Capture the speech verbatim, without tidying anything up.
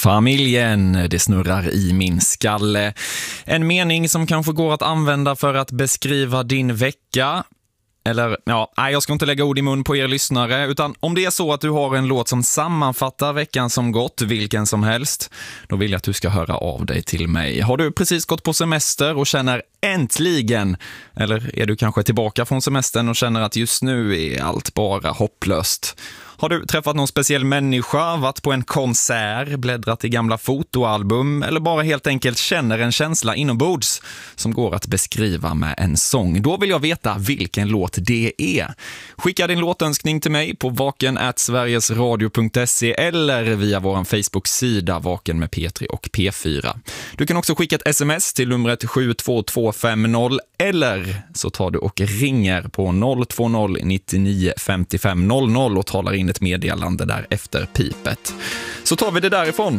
Familjen, det snurrar i min skalle. En mening som kanske går att använda för att beskriva din vecka. Eller, ja, nej, jag ska inte lägga ord i mun på er lyssnare, utan om det är så att du har en låt som sammanfattar veckan som gått, vilken som helst, då vill jag att du ska höra av dig till mig. Har du precis gått på semester och känner äntligen, eller är du kanske tillbaka från semestern och känner att just nu är allt bara hopplöst? Har du träffat någon speciell människa, varit på en konsert, bläddrat i gamla fotoalbum eller bara helt enkelt känner en känsla inombords som går att beskriva med en sång? Då vill jag veta vilken låt det är. Skicka din låtönskning till mig på vaken at sverigesradio punkt se eller via vår Facebook-sida Vaken med P tre och P fyra. Du kan också skicka ett sms till numret sju två två fem noll eller så tar du och ringer på noll två noll nittionio femtiofem noll noll och talar in ett meddelande där efter pipet. Så tar vi det därifrån.